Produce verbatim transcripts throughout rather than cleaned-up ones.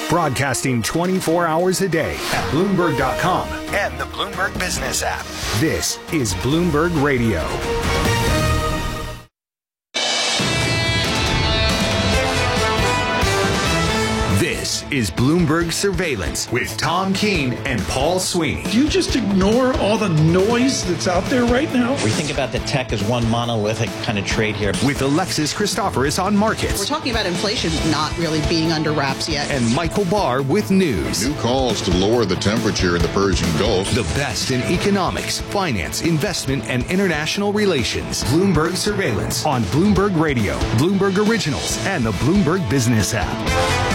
Broadcasting twenty-four hours a day at Bloomberg dot com and the Bloomberg Business app. This is Bloomberg Radio. This is Bloomberg Surveillance with Tom Keene and Paul Sweeney. Do you just ignore all the noise that's out there right now? We think about the tech as one monolithic kind of trade here. With Alexis Christoforous on markets. We're talking about inflation not really being under wraps yet. And Michael Barr with news. New calls to lower the temperature in the Persian Gulf. The best in economics, finance, investment, and international relations. Bloomberg Surveillance on Bloomberg Radio, Bloomberg Originals, and the Bloomberg Business app.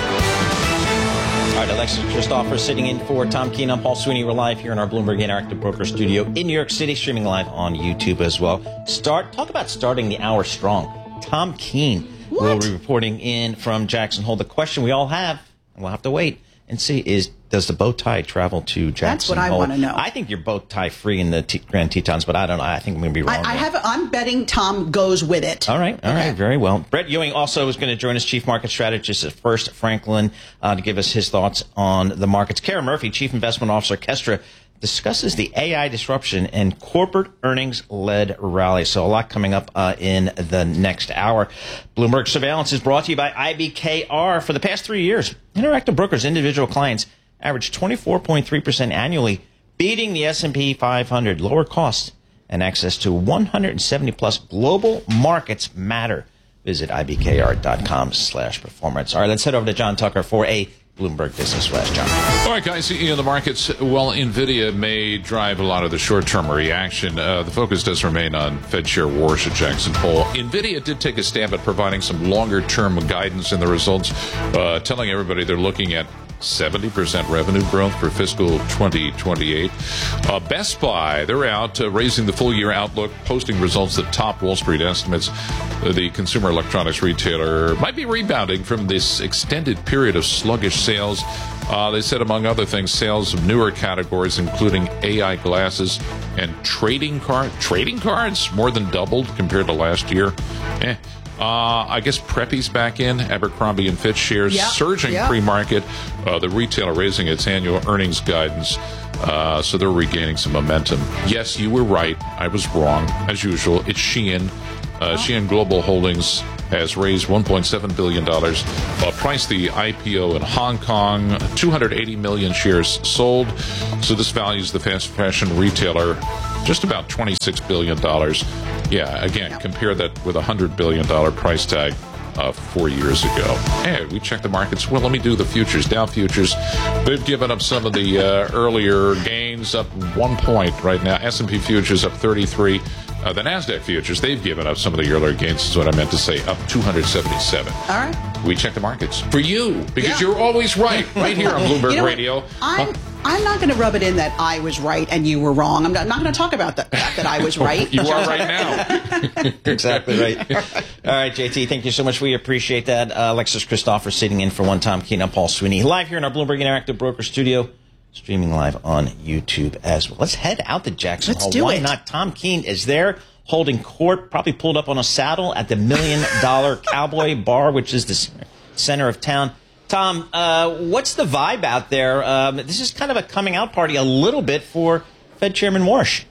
All right, Alexis Christoforous sitting in for Tom Keene. I'm Paul Sweeney. We're live here in our Bloomberg Interactive Broker studio in New York City, streaming live on YouTube as well. Start Talk about starting the hour strong. Tom Keene will be reporting in from Jackson Hole. The question we all have, and we'll have to wait and see, is does the bow tie travel to Jackson Hole? That's what I want to know. I think you're bow tie free in the T- Grand Tetons, but I don't know. I think I'm going to be wrong. I, I have. I'm betting Tom goes with it. All right. All okay. right. Very well. Brett Ewing also is going to join us, Chief Market Strategist at First Franklin, uh, to give us his thoughts on the markets. Kara Murphy, Chief Investment Officer, Kestra, discusses the A I disruption and corporate earnings-led rally. So a lot coming up uh, in the next hour. Bloomberg Surveillance is brought to you by I B K R. For the past three years, Interactive Brokers' individual clients averaged twenty-four point three percent annually, beating the S and P five hundred. Lower costs and access to one hundred seventy plus global markets matter. Visit ibkr.com slash performance. All right, let's head over to John Tucker for a Bloomberg Business Flash. John. All right, guys, you know, the markets, well, NVIDIA may drive a lot of the short-term reaction. Uh, the focus does remain on Fed share wars at Jackson Hole. NVIDIA did take a stab at providing some longer-term guidance in the results, uh, telling everybody they're looking at seventy percent revenue growth for fiscal twenty twenty-eight. Uh, Best Buy, they're out uh, raising the full-year outlook, posting results that top Wall Street estimates. Uh, the consumer electronics retailer might be rebounding from this extended period of sluggish sales. Uh, they said, among other things, sales of newer categories, including A I glasses and trading card trading cards, more than doubled compared to last year. Eh. Uh, I guess Preppy's back in. Abercrombie and Fitch shares yep. surging yep. pre-market. Uh, the retailer raising its annual earnings guidance, uh, so they're regaining some momentum. Yes, you were right. I was wrong, as usual. It's Shein. Uh, Shein Global Holdings has raised one point seven billion dollars, uh, priced the I P O in Hong Kong, two hundred eighty million shares sold. So this values the fast fashion retailer just about twenty-six billion dollars. Yeah, again, compare that with a one hundred billion dollars price tag uh, four years ago. Hey, we checked the markets. Well, let me do the futures. Dow futures, they've given up some of the uh, earlier gains, up one point right now. S and P futures up thirty-three. Uh, the NASDAQ futures, they've given up some of the earlier gains, is what I meant to say, up two hundred seventy-seven. All right. We check the markets for you, because yeah. you're always right, right here on Bloomberg you know Radio. I'm, huh? I'm not going to rub it in that I was right and you were wrong. I'm not, not going to talk about the fact that I was right. You are right now. Exactly right. All right, J T, thank you so much. We appreciate that. Uh, Alexis Christoforous sitting in for one Tom Keene. I'm Paul Sweeney, live here in our Bloomberg Interactive Broker studio, streaming live on YouTube as well. Let's head out to Jackson Let's Hole. do Why it. not? Tom Keene is there holding court, probably pulled up on a saddle at the Million Dollar Cowboy Bar, which is the center of town. Tom, uh, what's the vibe out there? Um, this is kind of a coming out party a little bit for Fed Chairman Warsh.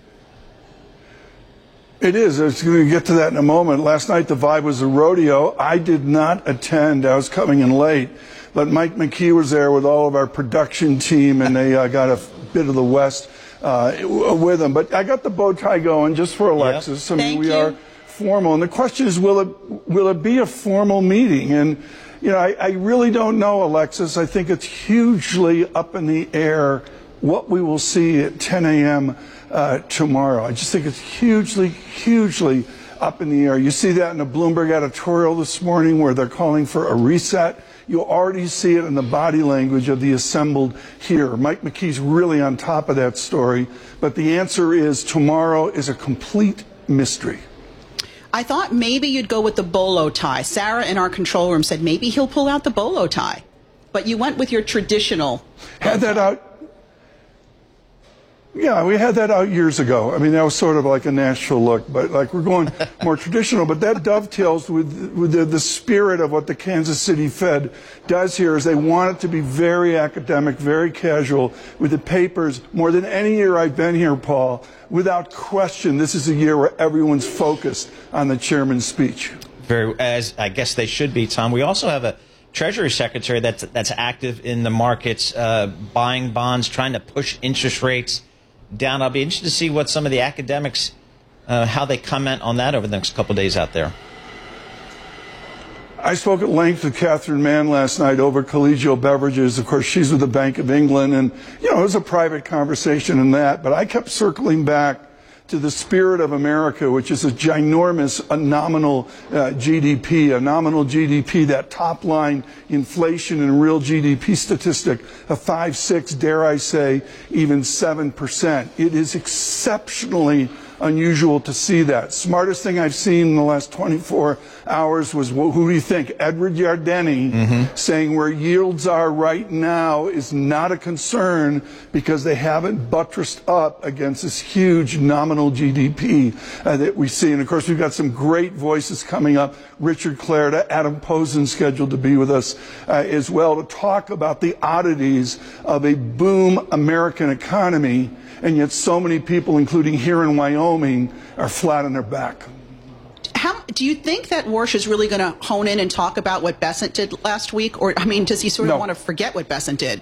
It is. I was going to get to that in a moment. Last night the vibe was a rodeo. I did not attend. I was coming in late. But Mike McKee was there with all of our production team, and they uh, got a bit of the West uh, with them. But I got the bow tie going just for Alexis. Yep. I mean, Thank we you. are formal. And the question is, will it will it be a formal meeting? And, you know, I, I really don't know, Alexis. I think it's hugely up in the air what we will see at ten a.m. Uh, tomorrow. I just think it's hugely, hugely up in the air. You see that in a Bloomberg editorial this morning where they're calling for a reset. You'll already see it in the body language of the assembled here. Mike McKee's really on top of that story. But the answer is tomorrow is a complete mystery. I thought maybe you'd go with the bolo tie. Sarah in our control room said maybe he'll pull out the bolo tie. But you went with your traditional. Had that out. Yeah, we had that out years ago. I mean, that was sort of like a Nashville look, but like we're going more traditional. But that dovetails with, with the, the spirit of what the Kansas City Fed does here is they want it to be very academic, very casual with the papers. More than any year I've been here, Paul, without question, this is a year where everyone's focused on the chairman's speech. Very, as I guess they should be, Tom. We also have a Treasury Secretary that's, that's active in the markets, uh, buying bonds, trying to push interest rates down. I'll be interested to see what some of the academics, uh, how they comment on that over the next couple of days out there. I spoke at length with Catherine Mann last night over collegial beverages. Of course, she's with the Bank of England, and, you know, it was a private conversation in that, but I kept circling back to the spirit of America, which is a ginormous, a nominal uh, G D P, a nominal G D P, that top line inflation and real G D P statistic of five, six, dare I say, even seven percent. It is exceptionally unusual to see that. Smartest thing I've seen in the last twenty-four hours was, who do you think? Edward Yardeni mm-hmm. saying where yields are right now is not a concern because they haven't buttressed up against this huge nominal G D P uh, that we see. And of course, we've got some great voices coming up. Richard Clarida, Adam Posen scheduled to be with us uh, as well to talk about the oddities of a boom American economy, and yet so many people, including here in Wyoming, are flat on their back. How, do you think that Warsh is really going to hone in and talk about what Bessent did last week? Or, I mean, does he sort of no. want to forget what Bessent did?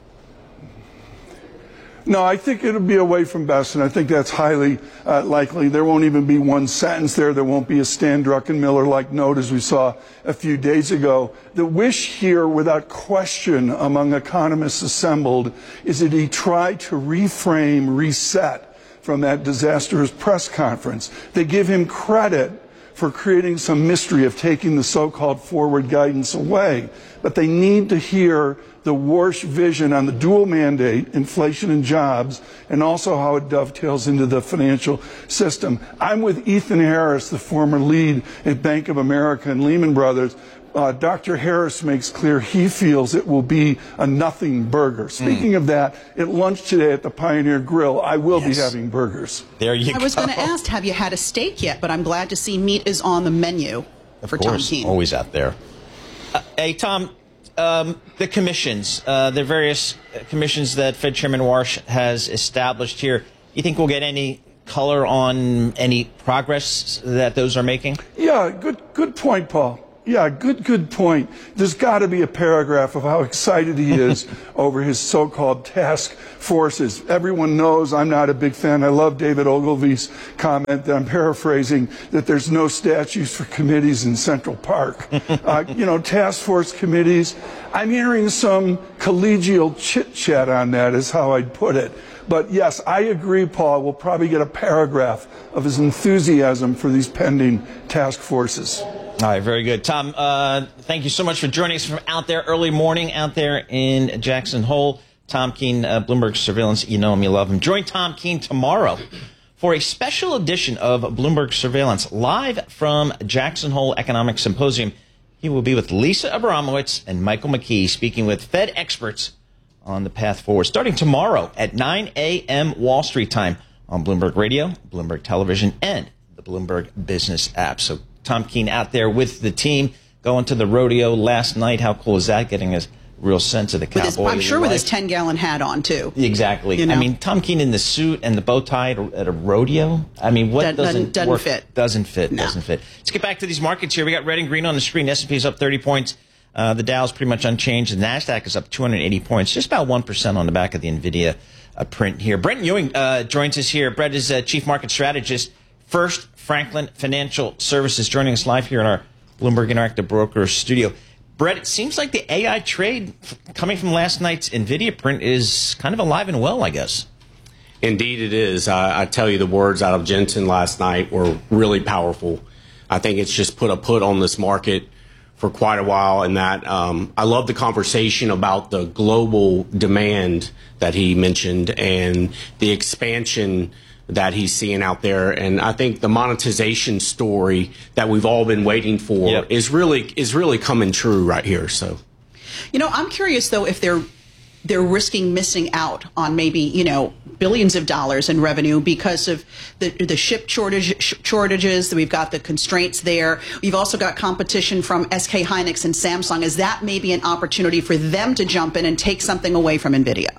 No, I think it'll be away from Bessent. I think that's highly uh, likely. There won't even be one sentence there. There won't be a Stan Druckenmiller-like note as we saw a few days ago. The wish here, without question, among economists assembled, is that he try to reframe, reset from that disastrous press conference. They give him credit for creating some mystery of taking the so-called forward guidance away. But they need to hear the Warsh vision on the dual mandate, inflation and jobs, and also how it dovetails into the financial system. I'm with Ethan Harris, the former lead at Bank of America and Lehman Brothers. Uh, Doctor Harris makes clear he feels it will be a nothing burger. Speaking mm. of that, at lunch today at the Pioneer Grill, I will yes. be having burgers. There you I go. was going to ask, have you had a steak yet? But I'm glad to see meat is on the menu of for course, Tom Keene. Always out there. Uh, hey, Tom, um, the commissions, uh, the various commissions that Fed Chairman Warsh has established here, you think we'll get any color on any progress that those are making? Yeah, good, good point, Paul. Yeah, good, good point. There's got to be a paragraph of how excited he is over his so-called task forces. Everyone knows I'm not a big fan. I love David Ogilvy's comment that I'm paraphrasing, that there's no statues for committees in Central Park. uh, you know, task force committees. I'm hearing some collegial chit-chat on that is how I'd put it. But yes, I agree, Paul. We'll probably get a paragraph of his enthusiasm for these pending task forces. All right, very good. Tom, uh, thank you so much for joining us from out there, early morning out there in Jackson Hole. Tom Keene, uh, Bloomberg Surveillance. You know him, you love him. Join Tom Keene tomorrow for a special edition of Bloomberg Surveillance, live from Jackson Hole Economic Symposium. He will be with Lisa Abramowitz and Michael McKee, speaking with Fed experts on the path forward, starting tomorrow at nine a m Wall Street time on Bloomberg Radio, Bloomberg Television, and the Bloomberg Business app. So Tom Keene out there with the team, going to the rodeo last night. How cool is that? Getting a real sense of the cowboy. His, I'm sure with his ten-gallon hat on, too. Exactly. You know? I mean, Tom Keene in the suit and the bow tie at a, at a rodeo. I mean, what doesn't, doesn't, doesn't work? fit? Doesn't fit. No. Doesn't fit. Let's get back to these markets here. We got red and green on the screen. S and P is up thirty points. Uh, the Dow is pretty much unchanged. The NASDAQ is up two hundred eighty points, just about one percent on the back of the NVIDIA uh, print here. Brent Ewing uh, joins us here. Brett is uh, Chief Market Strategist, First Franklin Financial Services, joining us live here in our Bloomberg Interactive Brokers studio. Brett, it seems like the A I trade coming from last night's NVIDIA print is kind of alive and well, I guess. Indeed it is. I, I tell you, the words out of Jensen last night were really powerful. I think it's just put a put on this market for quite a while, and that um, I love the conversation about the global demand that he mentioned and the expansion that he's seeing out there. And I think the monetization story that we've all been waiting for yep. is really is really coming true right here. So, you know, I'm curious though if they're they're risking missing out on maybe, you know, billions of dollars in revenue because of the the chip shortage, shortages. We've got the constraints there. We've also got competition from S K Hynix and Samsung. Is that maybe an opportunity for them to jump in and take something away from NVIDIA?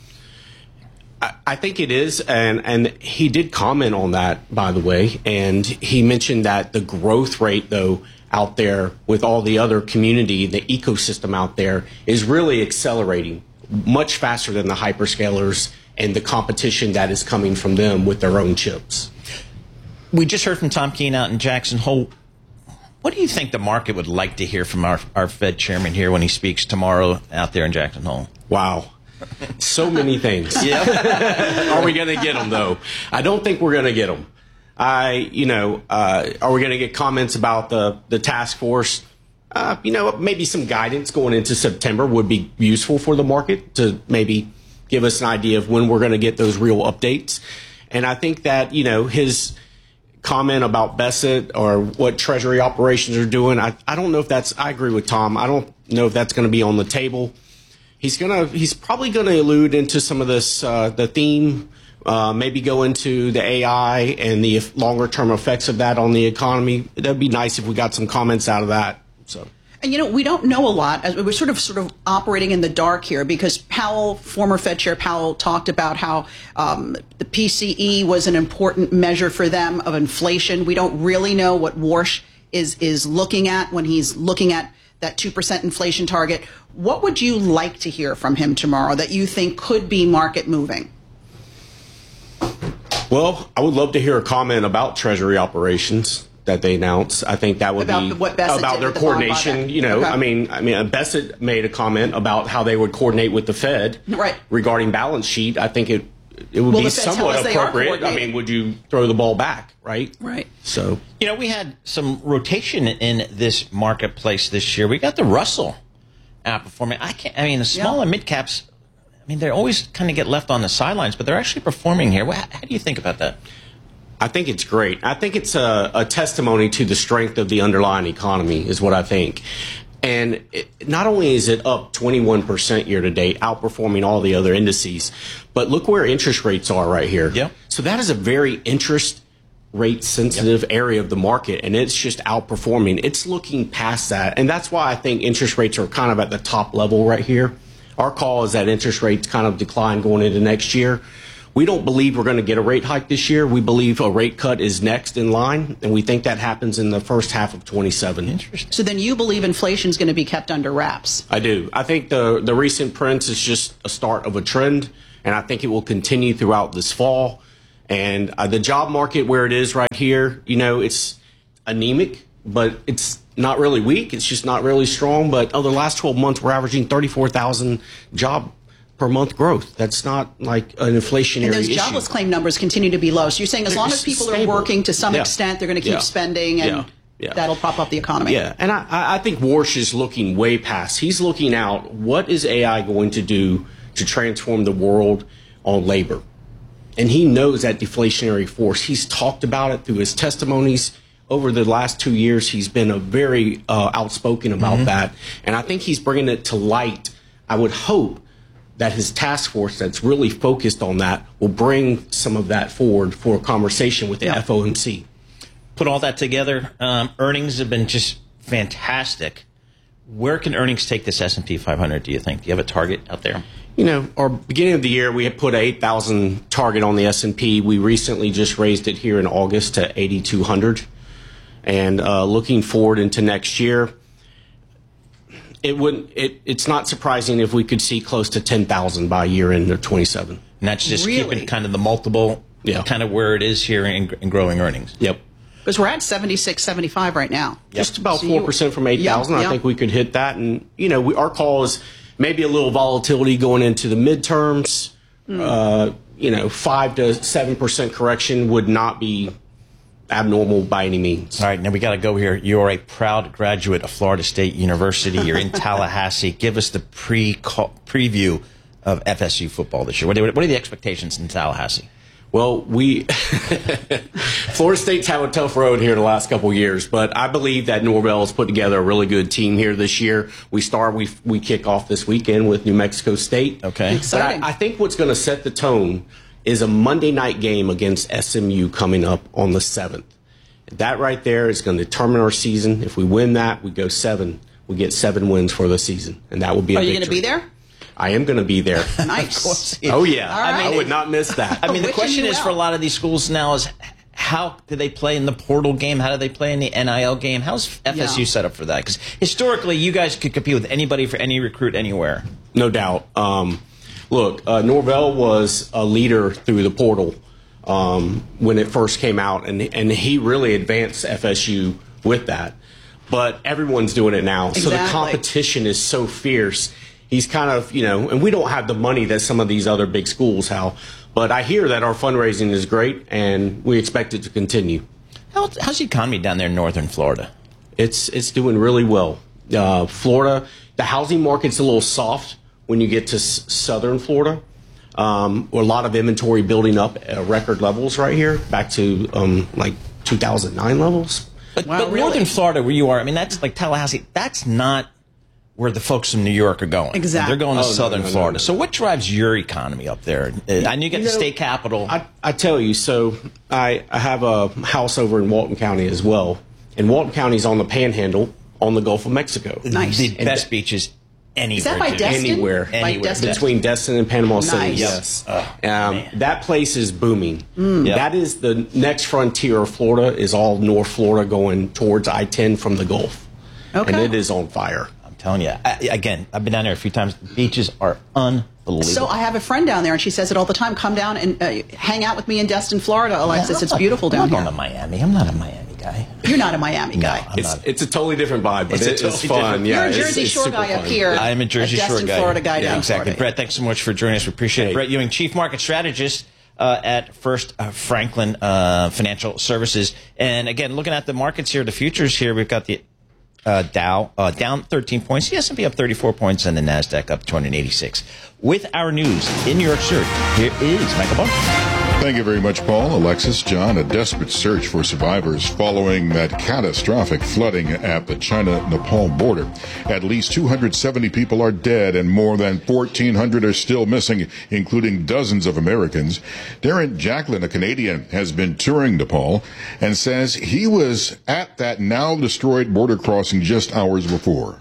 I think it is, and, and he did comment on that, by the way, and he mentioned that the growth rate, though, out there with all the other community, the ecosystem out there, is really accelerating much faster than the hyperscalers and the competition that is coming from them with their own chips. We just heard from Tom Keene out in Jackson Hole. What do you think the market would like to hear from our, our Fed chairman here when he speaks tomorrow out there in Jackson Hole? Wow. So many things. Yeah. Are we going to get them, though? I don't think we're going to get them. I, you know, uh, are we going to get comments about the, the task force? Uh, you know, maybe some guidance going into September would be useful for the market to maybe give us an idea of when we're going to get those real updates. And I think that, you know, his comment about Bessent or what Treasury operations are doing, I, I don't know if that's, I agree with Tom. I don't know if that's going to be on the table. He's gonna. He's probably going to allude into some of this, uh, the theme, uh, maybe go into the A I and the longer term effects of that on the economy. That'd be nice if we got some comments out of that. So. And, you know, we don't know a lot. We're sort of sort of operating in the dark here because Powell, former Fed Chair Powell, talked about how um, the P C E was an important measure for them of inflation. We don't really know what Warsh is is looking at when he's looking at that two percent inflation target. What would you like to hear from him tomorrow that you think could be market moving? Well, I would love to hear a comment about Treasury operations that they announced. I think that would about be what Bessent about did their with the coordination. You know, okay. I mean, I mean, Bessent made a comment about how they would coordinate with the Fed right. regarding balance sheet. I think it it would well, be the Fed somewhat appropriate. I mean, would you throw the ball back, right? Right. So, you know, we had some rotation in this marketplace this year. We got the Russell outperforming. I can't. I mean, the small yeah. and mid caps. I mean, they always kind of get left on the sidelines, but they're actually performing here. How, how do you think about that? I think it's great. I think it's a, a testimony to the strength of the underlying economy, is what I think. And it, not only is it up twenty-one percent year to date, outperforming all the other indices, but look where interest rates are right here. Yep. So that is a very interest rate sensitive yep. area of the market, and it's just outperforming. It's looking past that. And that's why I think interest rates are kind of at the top level right here. Our call is that interest rates kind of decline going into next year. We don't believe we're going to get a rate hike this year. We believe a rate cut is next in line, and we think that happens in the first half of twenty-seven. Interesting. So then you believe inflation is going to be kept under wraps? I do. I think the, the recent prints is just a start of a trend, and I think it will continue throughout this fall. And uh, the job market where it is right here, you know, it's anemic, but it's not really weak. It's just not really strong. But over the last twelve months, we're averaging thirty-four thousand job per month growth. That's not like an inflationary and those issue. jobless claim numbers continue to be low. So you're saying as They're long as people stable. are working to some yeah. extent, they're going to keep yeah. spending, and yeah. Yeah. that'll prop up the economy. Yeah, and I, I think Warsh is looking way past. He's looking out, what is A I going to do to transform the world on labor? And he knows that deflationary force. He's talked about it through his testimonies. Over the last two years, he's been a very uh, outspoken about mm-hmm. that. And I think he's bringing it to light. I would hope that his task force that's really focused on that will bring some of that forward for a conversation with the yeah. F O M C. Put all that together, um, earnings have been just fantastic. Where can earnings take this S and P five hundred, do you think? Do you have a target out there? You know, our beginning of the year, we had put an eight thousand target on the S and P. We recently just raised it here in August to eighty-two hundred. And uh, looking forward into next year, it wouldn't. It, it's not surprising if we could see close to ten thousand by year end of twenty-seven. And that's just really? keeping kind of the multiple, yeah. kind of where it is here in, in growing earnings. Yep. Because we're at seventy-six, seventy-five right now. Yep. Just about so four percent from eight thousand. Yep, yep. I think we could hit that. And, you know, we, our call is maybe a little volatility going into the midterms. Mm. Uh, you know, five to seven percent correction would not be abnormal by any means. All right, now we got to go here. You are a proud graduate of Florida State University. You're in Tallahassee. Give us the pre preview of F S U football this year. What are, what are the expectations in Tallahassee? Well, we Florida State's had a tough road here the last couple of years, but I believe that Norvell has put together a really good team here this year. We start, we we kick off this weekend with New Mexico State. Okay, exciting. But I, I think what's going to set the tone is a Monday night game against S M U coming up on the seventh. That right there is going to determine our season. If we win that, we go seven. We get seven wins for the season, and that will be. A Are you going to be there? I am going to be there. Nice. Oh yeah, right. I, mean, I would not miss that. I mean, the Wishing question you is well. for a lot of these schools now is how do they play in the portal game? How do they play in the N I L game? How's F S U Yeah. set up for that? Because historically, you guys could compete with anybody for any recruit anywhere. No doubt. Um, look, uh, Norvell was a leader through the portal um, when it first came out, and and he really advanced F S U with that. But everyone's doing it now, so the Exactly. competition is so fierce. He's kind of, you know, and we don't have the money that some of these other big schools have. But I hear that our fundraising is great, and we expect it to continue. How, how's the economy down there in northern Florida? It's it's doing really well. Uh, Florida, the housing market's a little soft when you get to s- southern Florida. Um, a lot of inventory building up at record levels right here, back to um, like two thousand nine levels. But, Wow, but really? northern Florida, where you are, I mean, that's like Tallahassee. That's not where the folks from New York are going. Exactly. They're going to Oh, no, southern no, no, Florida. no. So what drives your economy up there? Uh, I know you got You the know, state capital. I, I tell you, so I, I have a house over in Walton County as well. And Walton County's on the Panhandle on the Gulf of Mexico. Nice. The And best that- beaches anywhere. Is that by dude. Destin? Anywhere. By Anywhere. Destin? Between Destin and Panama City, Nice. yes. Oh, um, man. that place is booming. Mm. Yep. That is the next frontier of Florida, is all North Florida going towards I ten from the Gulf. Okay. And it is on fire. I'm telling you. I, again, I've been down there a few times. The beaches are unbelievable. So I have a friend down there, and she says it all the time. Come down and uh, hang out with me in Destin, Florida, Alexis. I'm It's not- beautiful I'm down not here. going to Miami. I'm not a Miami guy. You're not a Miami guy. I'm It's not. it's a totally different vibe, but It's a it- it's totally fun. different- Yeah, You're a it's- Jersey it's Shore super guy up fun. here. I am a Jersey Destin, Shore guy. Florida guy Yeah, down in exactly. Florida. Brett, thanks so much for joining us. We appreciate it. Hey. Brett Ewing, Chief Market Strategist uh, at First uh, Franklin uh, Financial Services. And again, looking at the markets here, the futures here, we've got the uh, Dow uh, down thirteen points, the S and P up thirty-four points, and the NASDAQ up two hundred eighty-six. With our news in New York City, here is Michael Barr. Thank you very much, Paul. Alexis, John, a desperate search for survivors following that catastrophic flooding at the China-Nepal border. At least two hundred seventy people are dead and more than fourteen hundred are still missing, including dozens of Americans. Darren Jacklin, a Canadian, has been touring Nepal and says he was at that now-destroyed border crossing just hours before.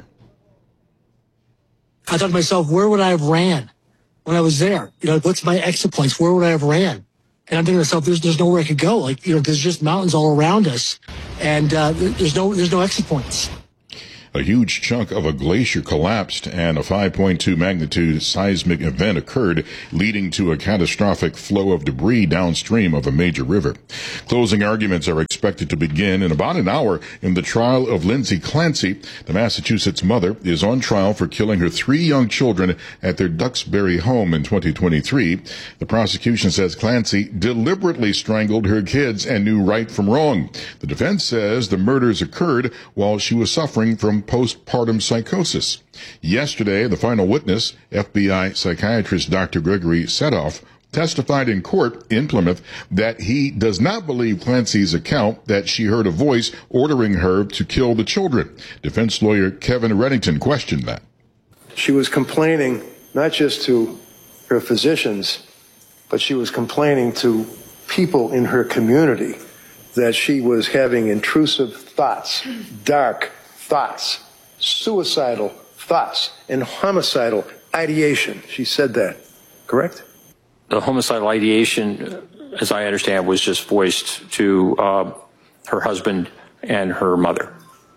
I thought to myself, where would I have ran when I was there? You know, what's my exit points? Where would I have ran? And I'm thinking to myself, there's, there's nowhere I could go. Like, you know, there's just mountains all around us, and uh, there's no there's no exit points. A huge chunk of a glacier collapsed and a five point two magnitude seismic event occurred, leading to a catastrophic flow of debris downstream of a major river. Closing arguments are expected to begin in about an hour in the trial of Lindsay Clancy. The Massachusetts mother is on trial for killing her three young children at their Duxbury home in twenty twenty-three. The prosecution says Clancy deliberately strangled her kids and knew right from wrong. The defense says the murders occurred while she was suffering from postpartum psychosis. Yesterday, the final witness, F B I psychiatrist Doctor Gregory Setoff, testified in court in Plymouth that he does not believe Clancy's account that she heard a voice ordering her to kill the children. Defense lawyer Kevin Reddington questioned that. She was complaining not just to her physicians, but she was complaining to people in her community that she was having intrusive thoughts, dark thoughts, suicidal thoughts, and homicidal ideation. She said that, correct? The homicidal ideation, as I understand, was just voiced to uh, her husband and her mother.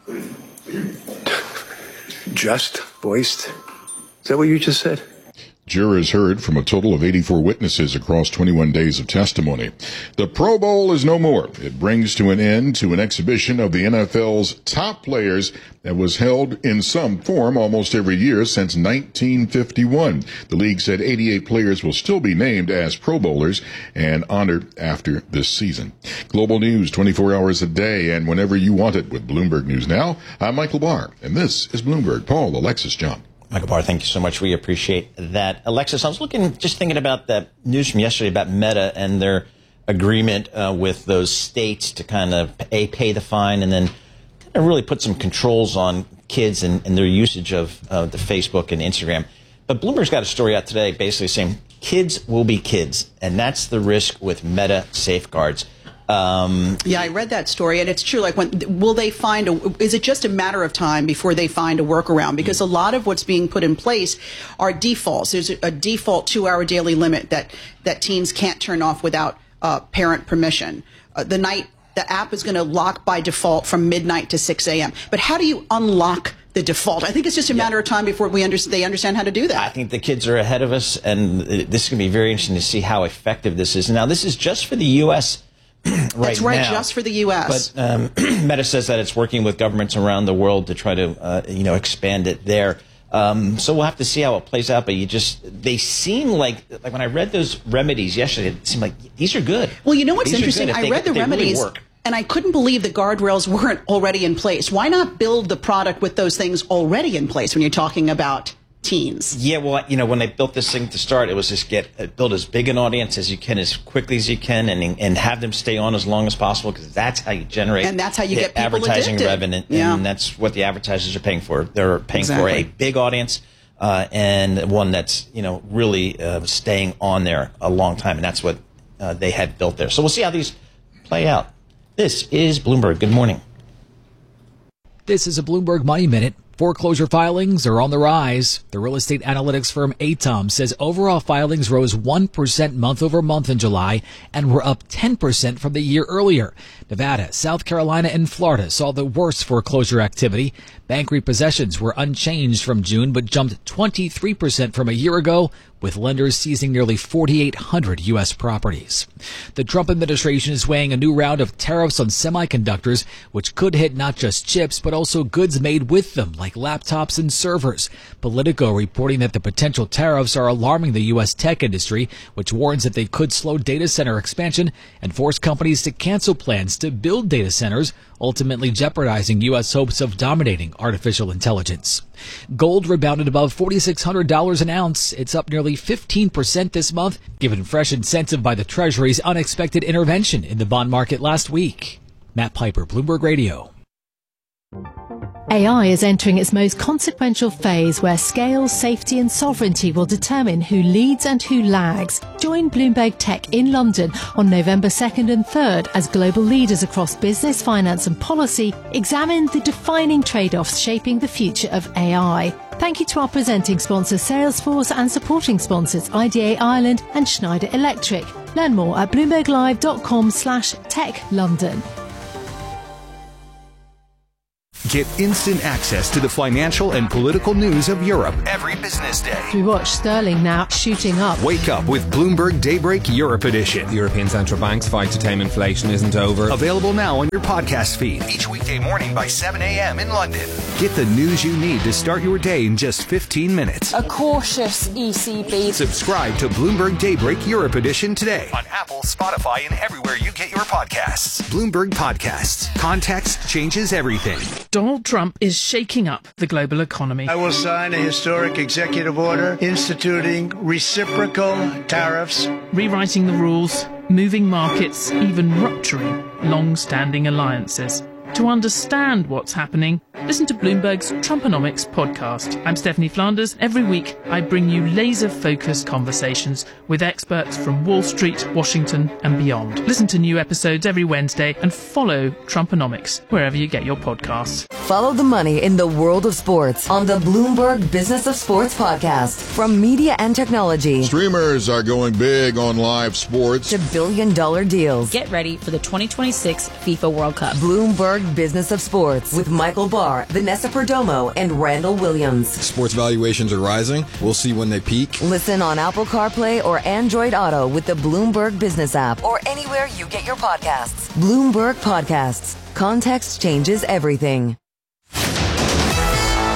Just voiced? Is that what you just said? Jurors heard from a total of eighty-four witnesses across twenty-one days of testimony. The Pro Bowl is no more. It brings to an end to an exhibition of the N F L's top players that was held in some form almost every year since nineteen fifty-one. The league said eighty-eight players will still be named as Pro Bowlers and honored after this season. Global news twenty-four hours a day and whenever you want it with Bloomberg News Now. I'm Michael Barr, and this is Bloomberg. Paul, Alexis, John. Michael Barr, thank you so much. We appreciate that. Alexis, I was looking, just thinking about that news from yesterday about Meta and their agreement uh, with those states to kind of a pay the fine and then kind of really put some controls on kids and, and their usage of uh, the Facebook and Instagram. But Bloomberg's got a story out today basically saying kids will be kids, and that's the risk with Meta safeguards. Um, yeah, I read that story, and it's true. Like, when will they find a? Is it just a matter of time before they find a workaround? Because a lot of what's being put in place are defaults. There's a, a default two-hour daily limit that that teens can't turn off without uh, parent permission. Uh, the night the app is going to lock by default from midnight to six a.m. But how do you unlock the default? I think it's just a matter of time before we under, they understand how to do that. I think the kids are ahead of us, and this is going to be very interesting to see how effective this is. Now, this is just for the U S right That's right, now. just for the U S. But um, Meta says that it's working with governments around the world to try to, uh, you know, expand it there. Um, so we'll have to see how it plays out. But you just, they seem like, like when I read those remedies yesterday, it seemed like these are good. Well, you know what's these interesting? I they, read the remedies. Really And I couldn't believe the guardrails weren't already in place. Why not build the product with those things already in place when you're talking about teens? Yeah, well, you know, when they built this thing to start, it was just get uh, build as big an audience as you can, as quickly as you can, and and have them stay on as long as possible, because that's how you generate and that's how you get people advertising addicted. revenue, yeah. and that's what the advertisers are paying for. They're paying exactly. for a big audience uh, and one that's, you know, really uh, staying on there a long time, and that's what uh, they had built there. So we'll see how these play out. This is Bloomberg. Good morning. This is a Bloomberg Money Minute. Foreclosure filings are on the rise. The real estate analytics firm A T O M says overall filings rose one percent month over month in July and were up ten percent from the year earlier. Nevada, South Carolina, and Florida saw the worst foreclosure activity. Bank repossessions were unchanged from June but jumped twenty-three percent from a year ago, with lenders seizing nearly forty-eight hundred U S properties. The Trump administration is weighing a new round of tariffs on semiconductors, which could hit not just chips but also goods made with them, like laptops and servers. Politico reporting that the potential tariffs are alarming the U S tech industry, which warns that they could slow data center expansion and force companies to cancel plans to build data centers, ultimately jeopardizing U S hopes of dominating artificial intelligence. Gold rebounded above four thousand six hundred dollars an ounce. It's up nearly fifteen percent this month, given fresh incentive by the Treasury's unexpected intervention in the bond market last week. Matt Piper, Bloomberg Radio. A I is entering its most consequential phase, where scale, safety and sovereignty will determine who leads and who lags. Join Bloomberg Tech in London on November second and third as global leaders across business, finance and policy examine the defining trade-offs shaping the future of A I. Thank you to our presenting sponsors Salesforce and supporting sponsors I D A Ireland and Schneider Electric. Learn more at bloomberglive.com slash tech London. Get instant access to the financial and political news of Europe every business day. We watch sterling now shooting up. Wake up with Bloomberg Daybreak Europe Edition. The European Central Bank's fight to tame inflation isn't over. Available now on your podcast feed each weekday morning by seven a.m. in London. Get the news you need to start your day in just fifteen minutes. A cautious E C B. Subscribe to Bloomberg Daybreak Europe Edition today on Apple, Spotify, and everywhere you get your podcasts. Bloomberg Podcasts. Context changes everything. Donald Trump is shaking up the global economy. I will sign a historic executive order instituting reciprocal tariffs, rewriting the rules, moving markets, even rupturing long-standing alliances. To understand what's happening, listen to Bloomberg's Trumponomics podcast. I'm Stephanie Flanders. Every week, I bring you laser-focused conversations with experts from Wall Street, Washington, and beyond. Listen to new episodes every Wednesday and follow Trumponomics wherever you get your podcasts. Follow the money in the world of sports on the Bloomberg Business of Sports podcast. From media and technology, streamers are going big on live sports, to billion-dollar deals. Get ready for the twenty twenty-six FIFA World Cup. Bloomberg Business of Sports with Michael Barr, Vanessa Perdomo, and Randall Williams. Sports valuations are rising. We'll see when they peak. Listen on Apple CarPlay or Android Auto with the Bloomberg Business app or anywhere you get your podcasts. Bloomberg Podcasts. Context changes everything.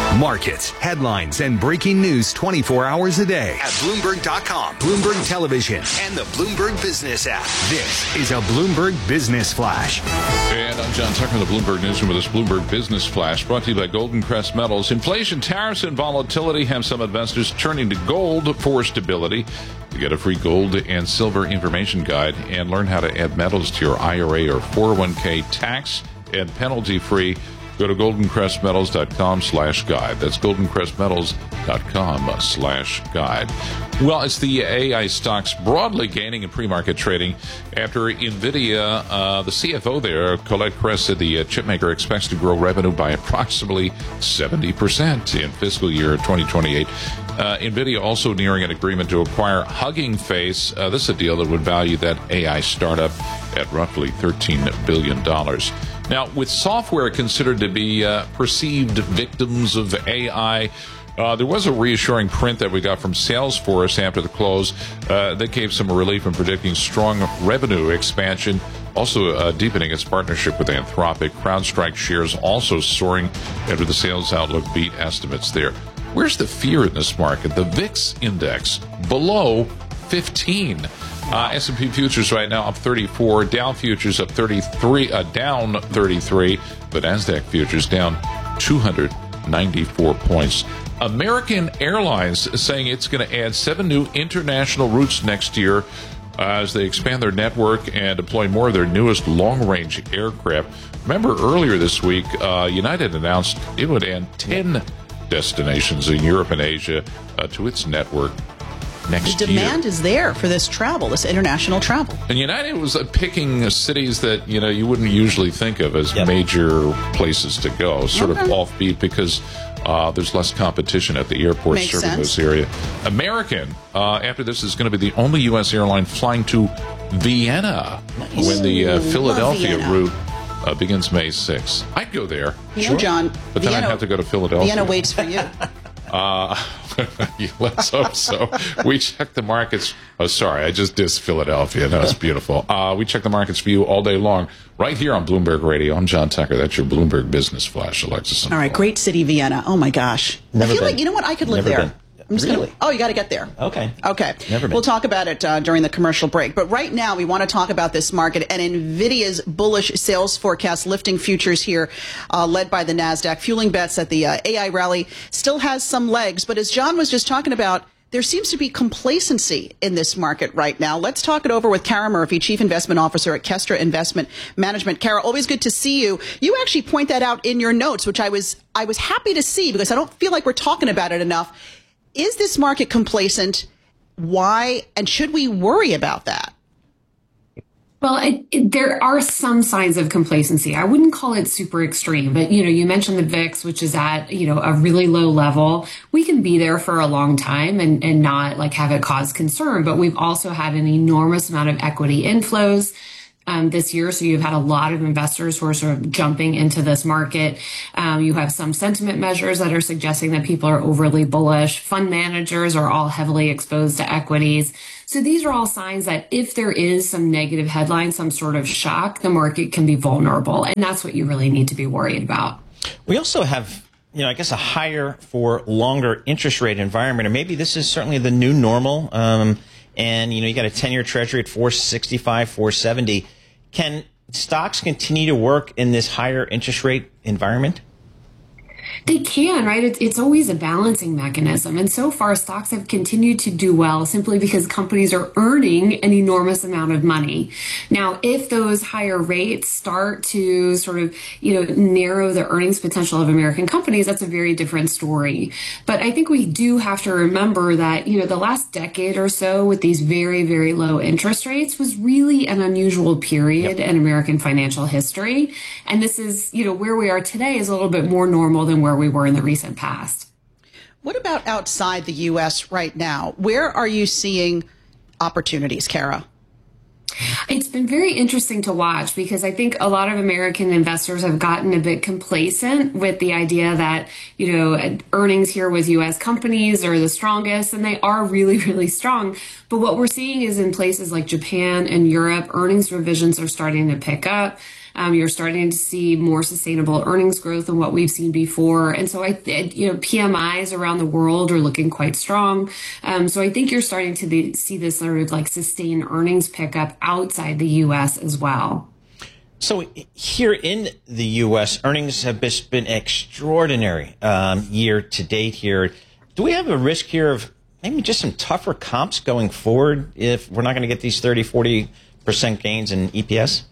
Markets, headlines, and breaking news twenty-four hours a day at Bloomberg dot com, Bloomberg Television, and the Bloomberg Business app. This is a Bloomberg Business Flash. And I'm John Tucker in the Bloomberg Newsroom with this Bloomberg Business Flash, brought to you by Golden Crest Metals. Inflation, tariffs, and volatility have some investors turning to gold for stability. To get a free gold and silver information guide and learn how to add metals to your I R A or four oh one k tax and penalty free, go to goldencrestmetals.com slash guide. That's goldencrestmetals.com slash guide. Well, it's the A I stocks broadly gaining in pre-market trading after NVIDIA, uh, the C F O there, Colette Kress, said the uh, chipmaker expects to grow revenue by approximately seventy percent in fiscal year twenty twenty-eight. Uh, NVIDIA also nearing an agreement to acquire Hugging Face. Uh, this is a deal that would value that A I startup at roughly thirteen billion dollars. Now, with software considered to be uh, perceived victims of A I, uh, there was a reassuring print that we got from Salesforce after the close. Uh, that gave some relief in predicting strong revenue expansion, also uh, deepening its partnership with Anthropic. CrowdStrike shares also soaring after the sales outlook beat estimates there. Where's the fear in this market? The V I X index below fifteen. Uh, S and P futures right now up thirty-four, Dow futures up thirty-three, uh, down thirty-three, but NASDAQ futures down two hundred ninety-four points. American Airlines is saying it's going to add seven new international routes next year uh, as they expand their network and deploy more of their newest long-range aircraft. Remember earlier this week, uh, United announced it would add ten destinations in Europe and Asia uh, to its network next year. The demand year. is there for this travel, this international travel. And United was uh, picking cities that, you know, you wouldn't usually think of as yep. major places to go, sort okay. of offbeat because uh, there's less competition at the airport Makes serving sense. this area. American, uh, after this, is going to be the only U S airline flying to Vienna nice. when the uh, Philadelphia route Uh, begins May sixth. I'd go there. You know, sure. John, but then Vienna, I'd have to go to Philadelphia. Vienna waits for you. uh, yeah, let's hope so. We check the markets. Oh, sorry, I just dissed Philadelphia. That was beautiful. Uh, we check the markets for you all day long, right here on Bloomberg Radio. I'm John Tucker. That's your Bloomberg Business Flash, Alexis. All right, great city, Vienna. Oh my gosh, Never I feel been. like you know what I could live Never there. Been. I'm just really? gonna, oh, you got to get there. Okay. Okay. Never been. We'll talk about it uh, during the commercial break. But right now, we want to talk about this market and NVIDIA's bullish sales forecast lifting futures here, uh, led by the NASDAQ. Fueling bets that the uh, A I rally still has some legs. But as John was just talking about, there seems to be complacency in this market right now. Let's talk it over with Kara Murphy, Chief Investment Officer at Kestra Investment Management. Kara, always good to see you. You actually point that out in your notes, which I was I was happy to see because I don't feel like we're talking about it enough. Is this market complacent? Why? And should we worry about that? Well, it, it, there are some signs of complacency. I wouldn't call it super extreme, but, you know, you mentioned the V I X, which is at, you know, a really low level. We can be there for a long time and, and not like have it cause concern, but we've also had an enormous amount of equity inflows Um, this year. So you've had a lot of investors who are sort of jumping into this market. Um, you have some sentiment measures that are suggesting that people are overly bullish. Fund managers are all heavily exposed to equities. So these are all signs that if there is some negative headline, some sort of shock, the market can be vulnerable. And that's what you really need to be worried about. We also have, you know, I guess a higher for longer interest rate environment, or maybe this is certainly the new normal. Um, and, you know, you got a ten-year treasury at four sixty-five, four seventy. Can stocks continue to work in this higher interest rate environment? They can, right? It's, it's always a balancing mechanism. And so far, stocks have continued to do well simply because companies are earning an enormous amount of money. Now, if those higher rates start to sort of, you know, narrow the earnings potential of American companies, that's a very different story. But I think we do have to remember that, you know, the last decade or so with these very, very low interest rates was really an unusual period yep. in American financial history. And this is, you know, where we are today is a little bit more normal than where we were in the recent past. What about outside the U S right now? Where are you seeing opportunities, Kara? It's been very interesting to watch because I think a lot of American investors have gotten a bit complacent with the idea that, you know, earnings here with U S companies are the strongest, and they are really, really strong. But what we're seeing is in places like Japan and Europe, earnings revisions are starting to pick up. Um, you're starting to see more sustainable earnings growth than what we've seen before. And so I, you know, P M Is around the world are looking quite strong. Um, so I think you're starting to be, see this sort of like sustained earnings pickup outside the U S as well. So here in the U S, earnings have been extraordinary um, year to date here. Do we have a risk here of maybe just some tougher comps going forward if we're not going to get these thirty, forty percent gains in E P S?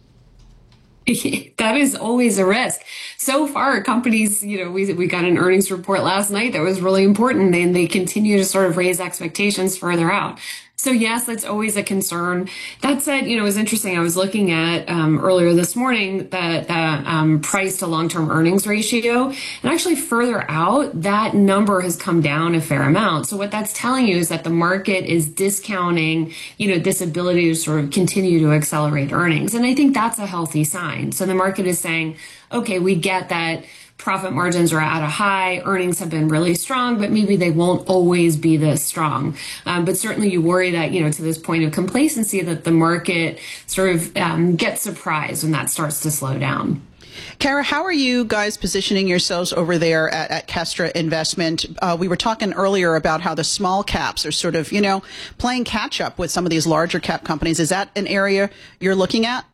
That is always a risk. So far, companies, you know, we we got an earnings report last night that was really important, and they continue to sort of raise expectations further out. So yes, that's always a concern. That said, you know, it was interesting. I was looking at um, earlier this morning that the um, price to long-term earnings ratio, and actually further out, that number has come down a fair amount. So what that's telling you is that the market is discounting, you know, this ability to sort of continue to accelerate earnings. And I think that's a healthy sign. So the market is saying, okay, we get that profit margins are at a high, earnings have been really strong, but maybe they won't always be this strong. Um, but certainly you worry that, you know, to this point of complacency, that the market sort of um, gets surprised when that starts to slow down. Kara, how are you guys positioning yourselves over there at, at Kestra Investment? Uh, we were talking earlier about how the small caps are sort of, you know, playing catch up with some of these larger cap companies. Is that an area you're looking at?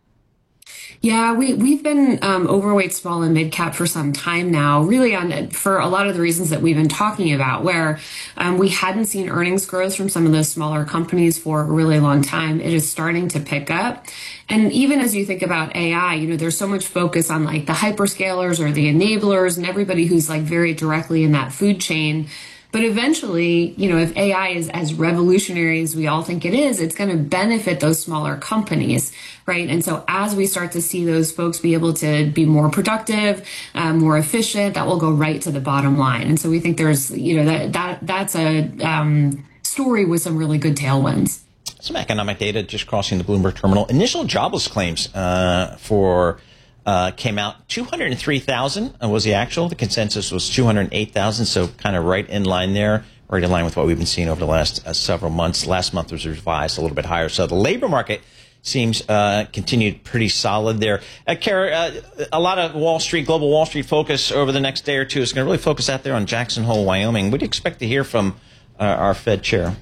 Yeah, we, we've been um, overweight small and mid cap for some time now, really on for a lot of the reasons that we've been talking about, where um, we hadn't seen earnings growth from some of those smaller companies for a really long time. It is starting to pick up. And even as you think about A I, you know, there's so much focus on like the hyperscalers or the enablers and everybody who's like very directly in that food chain. But eventually, you know, if A I is as revolutionary as we all think it is, it's going to benefit those smaller companies, right? And so as we start to see those folks be able to be more productive, uh, more efficient, that will go right to the bottom line. And so we think there's, you know, that that that's a um, story with some really good tailwinds. Some economic data just crossing the Bloomberg terminal. Initial jobless claims uh, for Uh, came out two hundred three thousand was the actual. The consensus was two hundred eight thousand, so kind of right in line there, right in line with what we've been seeing over the last uh, several months. Last month was revised a little bit higher. So the labor market seems uh, continued pretty solid there. Uh, Kara, uh, a lot of Wall Street, global Wall Street focus over the next day or two is going to really focus out there on Jackson Hole, Wyoming. What do you expect to hear from uh, our Fed chair?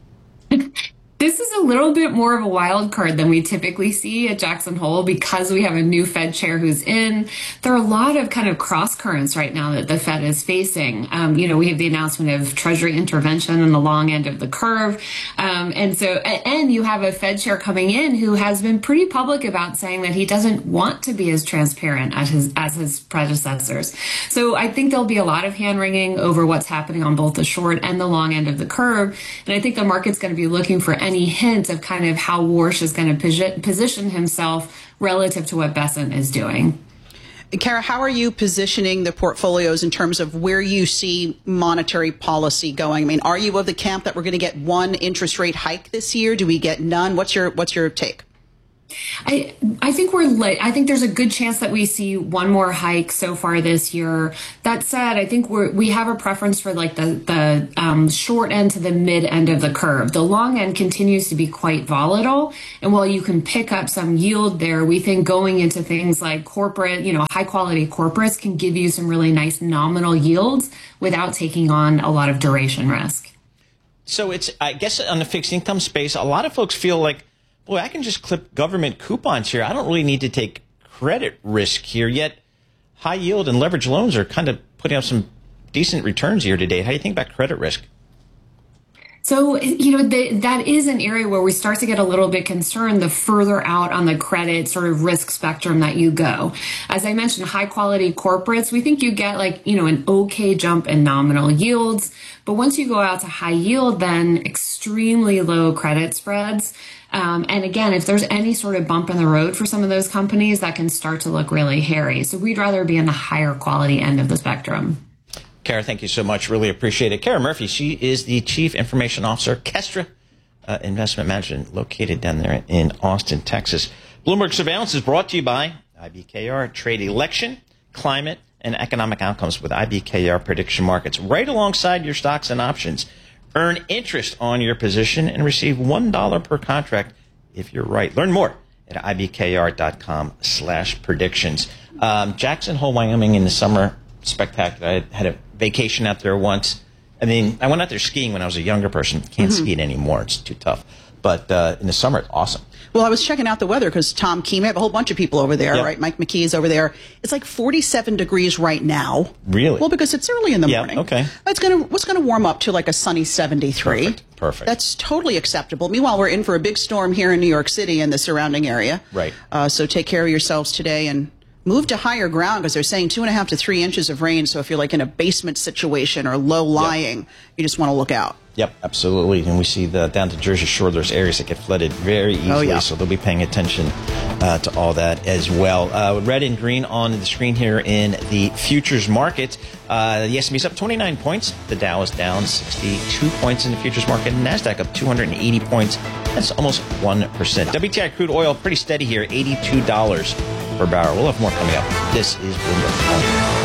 This is a little bit more of a wild card than we typically see at Jackson Hole because we have a new Fed chair who's in. There are a lot of kind of cross currents right now that the Fed is facing. Um, you know, we have the announcement of Treasury intervention on the long end of the curve. Um, and so, and you have a Fed chair coming in who has been pretty public about saying that he doesn't want to be as transparent as his, as his predecessors. So I think there'll be a lot of hand wringing over what's happening on both the short and the long end of the curve. And I think the market's going to be looking for any any hint of kind of how Warsh is going to position himself relative to what Bessent is doing. Kara, how are you positioning the portfolios in terms of where you see monetary policy going? I mean, are you of the camp that we're going to get one interest rate hike this year? Do we get none? What's your what's your take? I I think we're late. I think there's a good chance that we see one more hike so far this year. That said, I think we're we have a preference for like the the um, short end to the mid end of the curve. The long end continues to be quite volatile, and while you can pick up some yield there, we think going into things like corporate, you know, high quality corporates can give you some really nice nominal yields without taking on a lot of duration risk. So it's, I guess, on the fixed income space, a lot of folks feel like, boy, I can just clip government coupons here. I don't really need to take credit risk here. Yet high yield and leverage loans are kind of putting up some decent returns year to date. How do you think about credit risk? So, you know, the, that is an area where we start to get a little bit concerned the further out on the credit sort of risk spectrum that you go. As I mentioned, high quality corporates, we think you get like, you know, an okay jump in nominal yields. But once you go out to high yield, then extremely low credit spreads. Um, and again, if there's any sort of bump in the road for some of those companies, that can start to look really hairy. So we'd rather be in the higher quality end of the spectrum. Kara, thank you so much. Really appreciate it. Kara Murphy, she is the Chief Information Officer, Kestra uh, Investment Management, located down there in Austin, Texas. Bloomberg Surveillance is brought to you by I B K R. Trade election, climate, and economic outcomes with I B K R prediction markets right alongside your stocks and options. Earn interest on your position and receive one dollar per contract if you're right. Learn more at I B K R dot com slash predictions. Um, Jackson Hole, Wyoming in the summer, spectacular. I had a vacation out there once. I mean, I went out there skiing when I was a younger person. Can't mm-hmm. ski it anymore. It's too tough. But uh, in the summer, it's awesome. Well, I was checking out the weather because Tom Keem, I have a whole bunch of people over there, yep. right? Mike McKee is over there. It's like forty-seven degrees right now. Really? Well, because it's early in the yeah, morning. Okay. It's gonna what's gonna warm up to like a sunny seventy-three. Perfect. Perfect. That's totally acceptable. Meanwhile, we're in for a big storm here in New York City and the surrounding area. Right. Uh, so take care of yourselves today and move to higher ground because they're saying two and a half to three inches of rain. So if you're like in a basement situation or low lying, yep. you just want to look out. Yep, absolutely. And we see the down to Jersey Shore, there's areas that get flooded very easily. Oh, yeah. So they'll be paying attention uh, to all that as well. Uh, red and green on the screen here in the futures market. Uh, the S and P's up twenty-nine points. The Dow is down sixty-two points in the futures market. And NASDAQ up two hundred eighty points. That's almost one percent. W T I crude oil pretty steady here, eighty-two dollars per barrel. We'll have more coming up. This is Bloomberg.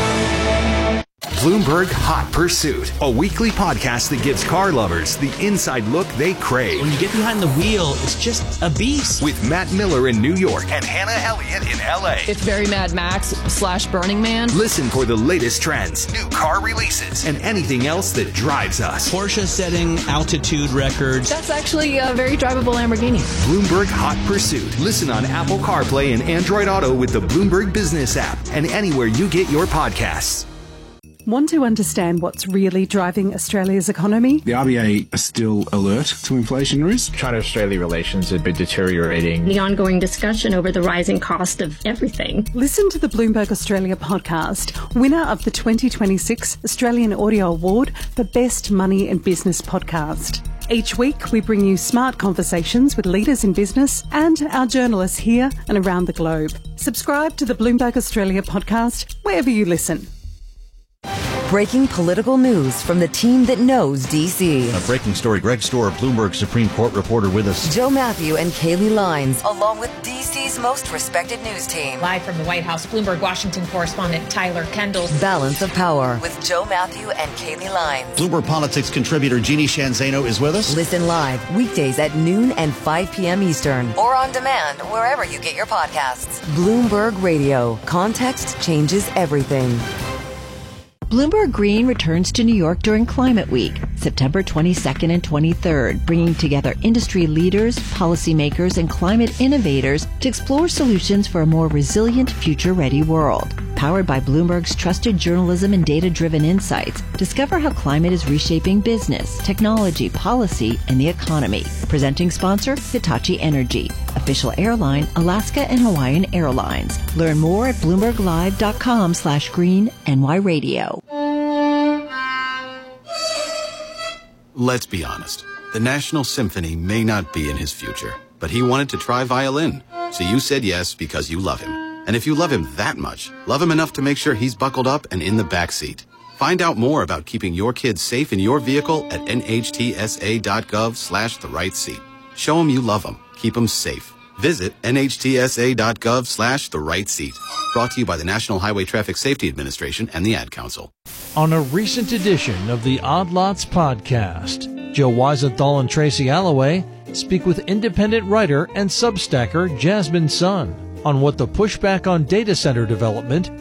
Bloomberg Hot Pursuit, a weekly podcast that gives car lovers the inside look they crave. When you get behind the wheel, it's just a beast. With Matt Miller in New York and Hannah Elliott in L A. It's very Mad Max slash Burning Man. Listen for the latest trends, new car releases, and anything else that drives us. Porsche setting altitude records. That's actually a very drivable Lamborghini. Bloomberg Hot Pursuit. Listen on Apple CarPlay and Android Auto with the Bloomberg Business app and anywhere you get your podcasts. Want to understand what's really driving Australia's economy? The R B A are still alert to inflation risk. China-Australia relations have been deteriorating. The ongoing discussion over the rising cost of everything. Listen to the Bloomberg Australia podcast, winner of the twenty twenty-six Australian Audio Award for Best Money and Business Podcast. Each week, we bring you smart conversations with leaders in business and our journalists here and around the globe. Subscribe to the Bloomberg Australia podcast wherever you listen. Breaking political news from the team that knows D C. A breaking story. Greg Stohr, Bloomberg Supreme Court reporter with us. Joe Matthew and Kaylee Lines, along with D C's most respected news team. Live from the White House, Bloomberg Washington correspondent Tyler Kendall. Balance of Power with Joe Matthew and Kaylee Lines. Bloomberg Politics contributor Jeannie Shanzano is with us. Listen live weekdays at noon and five p.m. Eastern. Or on demand wherever you get your podcasts. Bloomberg Radio. Context changes everything. Bloomberg Green returns to New York during Climate Week, September twenty-second and twenty-third, bringing together industry leaders, policymakers, and climate innovators to explore solutions for a more resilient, future-ready world. Powered by Bloomberg's trusted journalism and data-driven insights, discover how climate is reshaping business, technology, policy, and the economy. Presenting sponsor, Hitachi Energy. Official airline, Alaska and Hawaiian Airlines. Learn more at bloomberglive.com slash green NY radio. Let's be honest. The National Symphony may not be in his future, but he wanted to try violin. So you said yes because you love him. And if you love him that much, love him enough to make sure he's buckled up and in the back seat. Find out more about keeping your kids safe in your vehicle at nhtsa.gov slash the right seat. Show him you love him. Keep him safe. Visit nhtsa.gov slash the right seat. Brought to you by the National Highway Traffic Safety Administration and the Ad Council. On a recent edition of the Odd Lots podcast, Joe Weisenthal and Tracy Alloway speak with independent writer and Substacker Jasmine Sun on what the pushback on data center development